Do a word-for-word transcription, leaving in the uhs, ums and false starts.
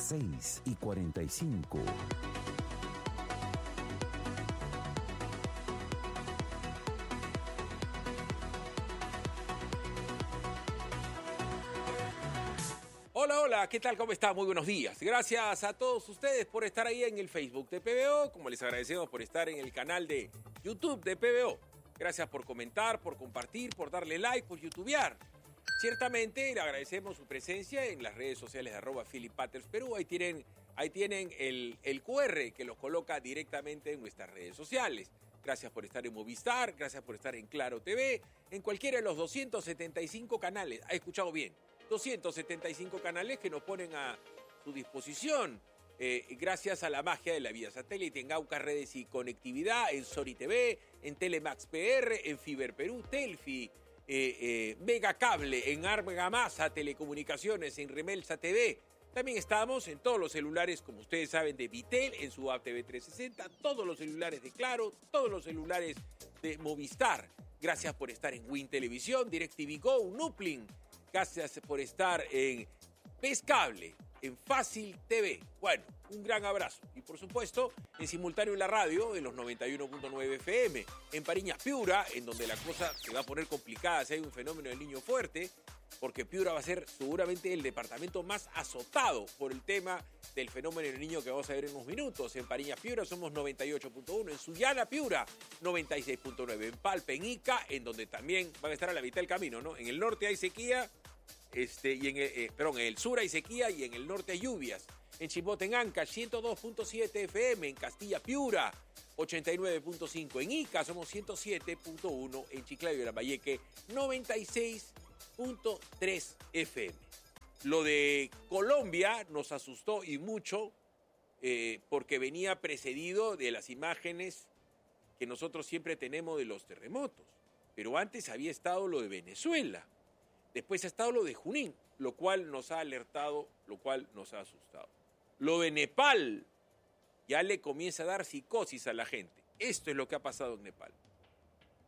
seis y cuarenta y cinco. Hola, hola, ¿qué tal? ¿Cómo está? Muy buenos días. Gracias a todos ustedes por estar ahí en el Facebook de P B O, como les agradecemos por estar en el canal de YouTube de P B O. Gracias por comentar, por compartir, por darle like, por youtubear. Ciertamente le agradecemos su presencia en las redes sociales de arroba Philip Patters Perú. Ahí tienen, ahí tienen el, el cu erre que los coloca directamente en nuestras redes sociales. Gracias por estar en Movistar, gracias por estar en Claro T V, en cualquiera de los doscientos setenta y cinco canales. ¿Ha escuchado bien? doscientos setenta y cinco canales que nos ponen a su disposición. Eh, gracias a la magia de la vía satélite, en Aucas Redes y Conectividad, en Sori T V, en Telemax P R, en Fiber Perú, Telfi, eh, eh, Mega Cable, en Argamasa Telecomunicaciones, en Remelsa T V. También estamos en todos los celulares, como ustedes saben, de Vitel, en su app T V trescientos sesenta, todos los celulares de Claro, todos los celulares de Movistar. Gracias por estar en Win Televisión, DirecTV Go, Nuplin. Gracias por estar en Pez Cable, en Fácil T V. Bueno, un gran abrazo. Y por supuesto, en simultáneo en la radio, en los noventa y uno punto nueve F M, en Pariñas, Piura, en donde la cosa se va a poner complicada si hay un fenómeno del niño fuerte, porque Piura va a ser seguramente el departamento más azotado por el tema del fenómeno del niño que vamos a ver en unos minutos. En Pariñas, Piura somos noventa y ocho punto uno, en Sullana, Piura, noventa y seis punto nueve, en Palpa, en Ica, en donde también van a estar a la mitad del camino, ¿no? En el norte hay sequía, este, y en el, eh, perdón, en el sur hay sequía y en el norte hay lluvias. En Chimbote, en Anca, ciento dos punto siete F M, en Castilla, Piura, ochenta y nueve punto cinco, en Ica somos ciento siete punto uno, en Chiclayo y Lambayeque, noventa y seis punto tres F M. Lo de Colombia nos asustó y mucho eh, porque venía precedido de las imágenes que nosotros siempre tenemos de los terremotos. Pero antes había estado lo de Venezuela. Después ha estado lo de Junín, lo cual nos ha alertado, lo cual nos ha asustado. Lo de Nepal ya le comienza a dar psicosis a la gente. Esto es lo que ha pasado en Nepal.